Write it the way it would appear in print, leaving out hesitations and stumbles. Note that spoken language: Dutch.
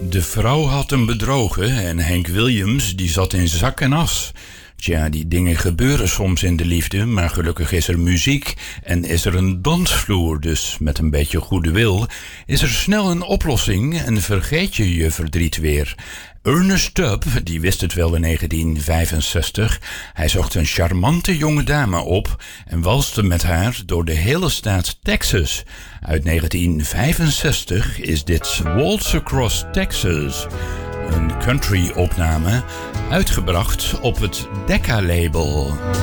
De vrouw had hem bedrogen en Hank Williams die zat in zak en as. Tja, die dingen gebeuren soms in de liefde, maar gelukkig is er muziek en is er een dansvloer. Dus met een beetje goede wil is er snel een oplossing en vergeet je je verdriet weer. Ernest Tubb, die wist het wel in 1965. Hij zocht een charmante jonge dame op en walste met haar door de hele staat Texas. Uit 1965 is dit Waltz Across Texas. Een country-opname, uitgebracht op het Decca-label.